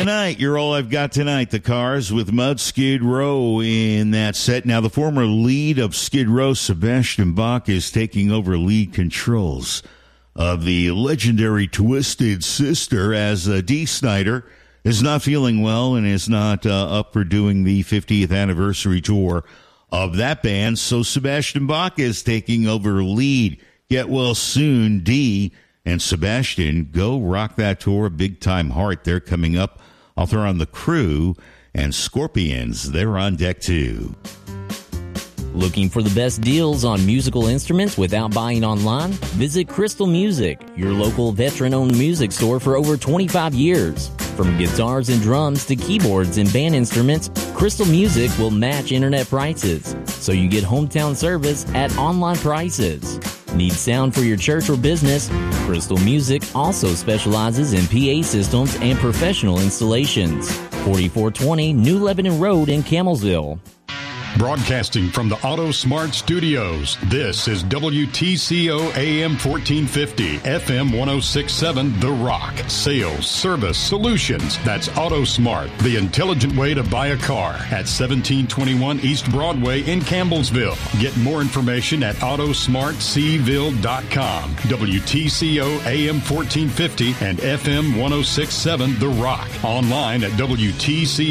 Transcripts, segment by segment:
Tonight, You're All I've Got Tonight. The Cars with Mud, Skid Row in that set. Now, the former lead of Skid Row, Sebastian Bach, is taking over lead controls of the legendary Twisted Sister, as Dee Snider is not feeling well and is not up for doing the 50th anniversary tour of that band. So Sebastian Bach is taking over lead. Get well soon, Dee and Sebastian. Go rock that tour. Big Time Heart, they're coming up. I'll throw on The Crew and Scorpions. They're on deck too. Looking for the best deals on musical instruments without buying online? Visit Crystal Music, your local veteran-owned music store for over 25 years. From guitars and drums to keyboards and band instruments, Crystal Music will match internet prices, so you get hometown service at online prices. Need sound for your church or business? Crystal Music also specializes in PA systems and professional installations. 4420 New Lebanon Road in Camelsville. Broadcasting from the Auto Smart Studios, this is WTCO AM 1450, FM 1067, The Rock. Sales, service, solutions. That's Auto Smart, the intelligent way to buy a car at 1721 East Broadway in Campbellsville. Get more information at autosmartcville.com. WTCO AM 1450 and FM 1067, The Rock. Online at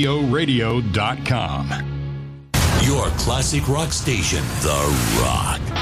WTCOradio.com. Your classic rock station, The Rock.